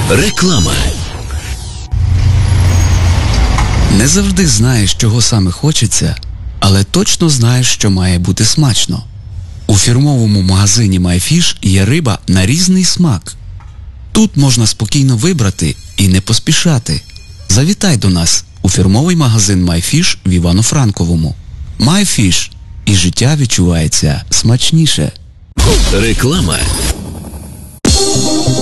Реклама. Не завжди знаєш, чого саме хочеться, але точно знаєш, що має бути смачно. У фірмовому магазині MyFish є риба на різний смак. Тут можна спокійно вибрати і не поспішати. Завітай до нас у фірмовий магазин MyFish в Івано-Франковому. MyFish. І життя відчувається смачніше. Реклама.